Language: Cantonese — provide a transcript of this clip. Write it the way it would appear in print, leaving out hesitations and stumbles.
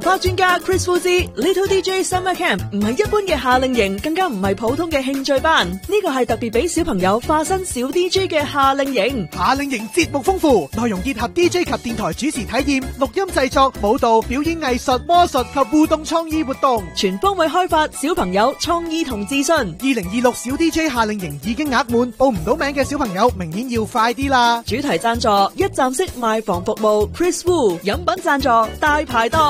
花專家 Chris Wu Little DJ Summer Camp 唔係一般嘅夏令營，更加唔係普通嘅興趣班，呢個係特別俾小朋友化身小 DJ 嘅夏令營。 夏令營節目豐富，內容結合 DJ 及電台主持體驗、錄音製作、舞蹈、表演藝術、魔術及互動創意活動， 全方位開發小朋友創意同自信。 2026小 DJ 夏令營已經額滿，報唔到名嘅小朋友明顯要快啲啦！ 主題贊助一站式賣房服務 Chris Wu， 飲品贊助大排檔。